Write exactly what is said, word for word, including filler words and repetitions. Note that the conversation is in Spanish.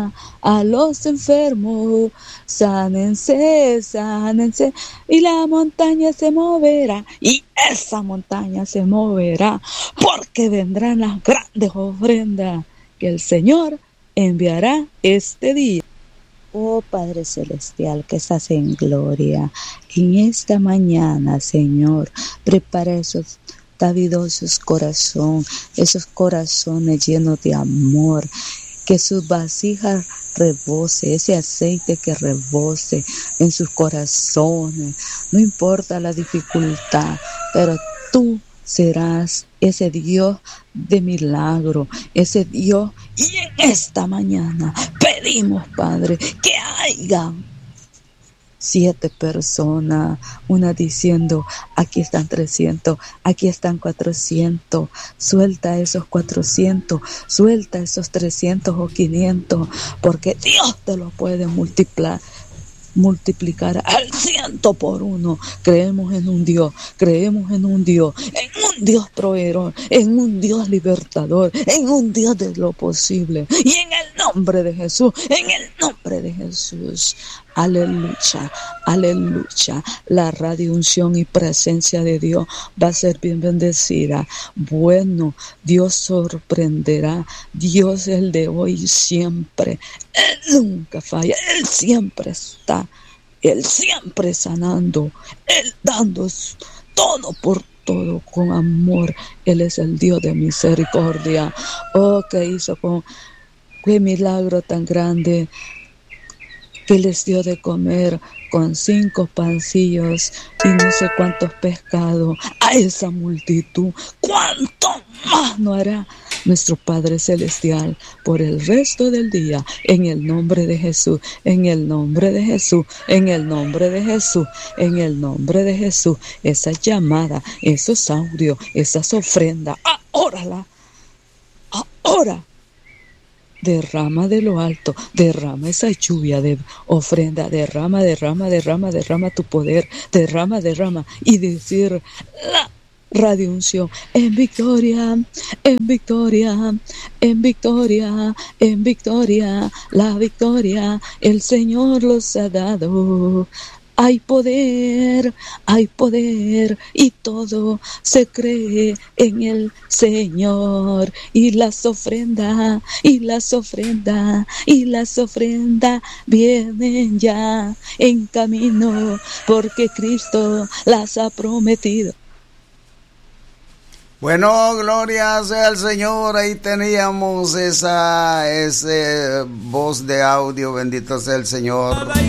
sanará a los enfermos. Sánense, sánense, y la montaña se moverá, y esa montaña se moverá, porque vendrán las grandes ofrendas que el Señor enviará este día. Oh Padre Celestial, que estás en gloria, en esta mañana, Señor, prepara esos davidosos corazones, esos corazones llenos de amor, que sus vasijas rebose, ese aceite que rebose en sus corazones. No importa la dificultad, pero tú serás ese Dios de milagro, ese Dios. Y en esta mañana pedimos, Padre, que haya siete personas, una diciendo, aquí están trescientos, aquí están cuatrocientos, suelta esos cuatrocientos, suelta esos trescientos o quinientos, porque Dios te lo puede multiplicar, multiplicar al ciento por uno. Creemos en un Dios, creemos en un Dios, en un Dios proveedor, en un Dios libertador, en un Dios de lo posible. Y en el nombre de Jesús, en el nombre de Jesús, aleluya, aleluya. La radio unción y presencia de Dios va a ser bien bendecida. Bueno, Dios sorprenderá. Dios es el de hoy y siempre. Él nunca falla, Él siempre está, Él siempre sanando, Él dando todo por todo con amor. Él es el Dios de misericordia. Oh, que hizo con qué milagro tan grande, que les dio de comer con cinco pancillos y no sé cuántos pescados a esa multitud. ¿Cuánto más no hará nuestro Padre Celestial por el resto del día? En el nombre de Jesús, en el nombre de Jesús, en el nombre de Jesús, en el nombre de Jesús. Esa llamada, esos audios, esas ofrendas, ahora, ahora. Derrama de lo alto, derrama esa lluvia de ofrenda, derrama, derrama, derrama, derrama tu poder, derrama, derrama, y decir la radio unción en victoria, en victoria, en victoria, en victoria, la victoria, el Señor los ha dado. Hay poder, hay poder, y todo se cree en el Señor. Y las ofrendas, y las ofrendas, y las ofrendas vienen ya en camino, porque Cristo las ha prometido. Bueno, gloria sea al Señor. Ahí teníamos esa, ese voz de audio. Bendito sea el Señor.